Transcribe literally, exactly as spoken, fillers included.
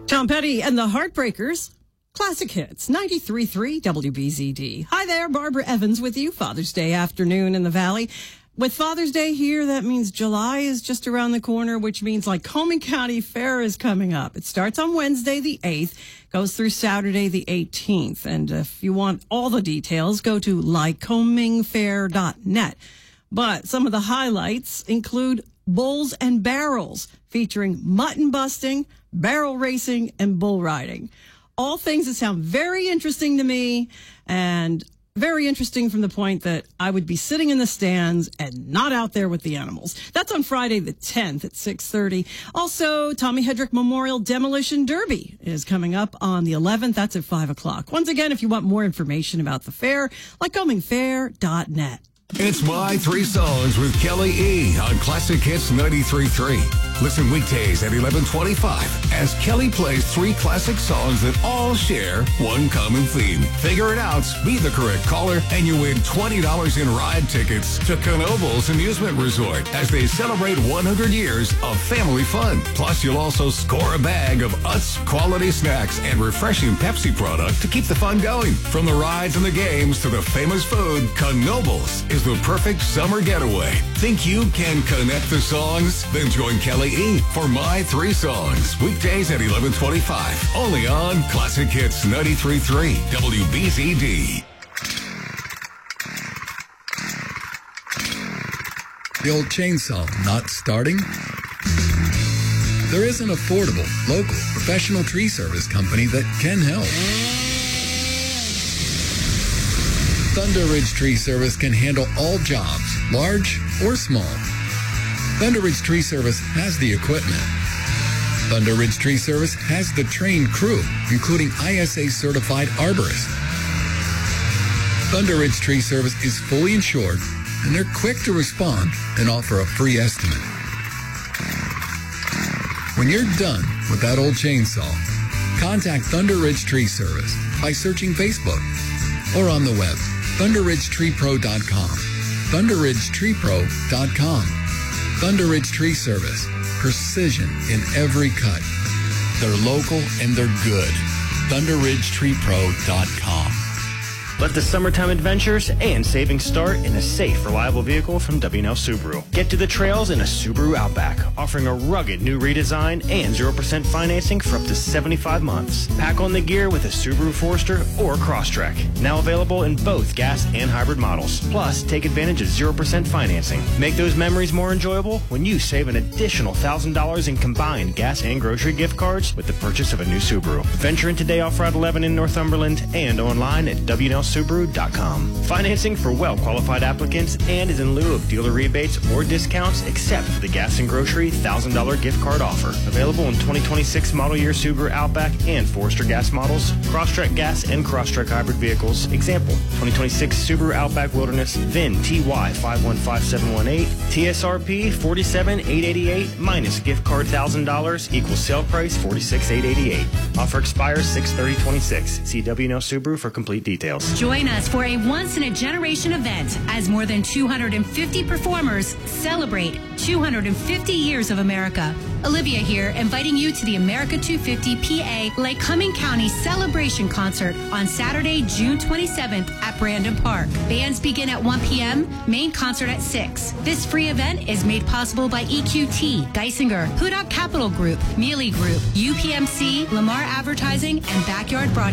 Tom Petty and the Heartbreakers. Classic Hits, ninety-three point three W B Z D. Hi there, Barbara Evans with you. Father's Day afternoon in the Valley. With Father's Day here, that means July is just around the corner, which means Lycoming County Fair is coming up. It starts on Wednesday the eighth, goes through Saturday the eighteenth. And if you want all the details, go to lycoming fair dot net. But some of the highlights include Bulls and Barrels, featuring mutton busting, barrel racing, and bull riding. All things that sound very interesting to me, and very interesting from the point that I would be sitting in the stands and not out there with the animals. That's on Friday the tenth at six thirty. Also, Tommy Hedrick Memorial Demolition Derby is coming up on the eleventh. That's at five o'clock. Once again, if you want more information about the fair, lycoming fair dot net. It's My Three Songs with Kelly E. on Classic Hits ninety-three point three. Listen weekdays at eleven twenty-five as Kelly plays three classic songs that all share one common theme. Figure it out, be the correct caller, and you win twenty dollars in ride tickets to Knoebels Amusement Resort as they celebrate one hundred years of family fun. Plus, you'll also score a bag of Utz quality snacks and refreshing Pepsi product to keep the fun going. From the rides and the games to the famous food, Knoebels is the perfect summer getaway. Think you can connect the songs? Then join Kelly E. for My Three Songs. Weekdays at eleven twenty-five. Only on Classic Hits ninety-three point three W B Z D. The old chainsaw not starting? There is an affordable, local, professional tree service company that can help. Thunder Ridge Tree Service can handle all jobs, large or small. Thunder Ridge Tree Service has the equipment. Thunder Ridge Tree Service has the trained crew, including I S A certified arborists. Thunder Ridge Tree Service is fully insured, and they're quick to respond and offer a free estimate. When you're done with that old chainsaw, contact Thunder Ridge Tree Service by searching Facebook or on the web, thunder ridge tree pro dot com. thunder ridge tree pro dot com. Thunder Ridge Tree Service. Precision in every cut. They're local and they're good. thunder ridge tree pro dot com. Let the summertime adventures and savings start in a safe, reliable vehicle from W and L Subaru. Get to the trails in a Subaru Outback, offering a rugged new redesign and zero percent financing for up to seventy-five months. Pack on the gear with a Subaru Forester or Crosstrek. Now available in both gas and hybrid models. Plus, take advantage of zero percent financing. Make those memories more enjoyable when you save an additional one thousand dollars in combined gas and grocery gift cards with the purchase of a new Subaru. Venture in today off Route eleven in Northumberland and online at W and L Subaru dot com. Financing for well-qualified applicants and is in lieu of dealer rebates or discounts except for the gas and grocery one thousand dollars gift card offer. Available in twenty twenty-six model year Subaru Outback and Forester gas models, Crosstrek gas and Crosstrek hybrid vehicles. Example, twenty twenty-six Subaru Outback Wilderness, V I N T Y five one five seven one eight, T S R P forty-seven thousand eight hundred eighty-eight minus gift card one thousand dollars equals sale price forty-six thousand eight hundred eighty-eight. Offer expires six thirty twenty-six. See W and L Subaru for complete details. Join us for a once-in-a-generation event as more than two hundred fifty performers celebrate two hundred fifty years of America. Olivia here, inviting you to the America two fifty P A Lycoming County Celebration Concert on Saturday, June twenty-seventh at Brandon Park. Bands begin at one p.m., main concert at six. This free event is made possible by E Q T, Geisinger, Hudak Capital Group, Mealy Group, U P M C, Lamar Advertising, and Backyard Broadcasting.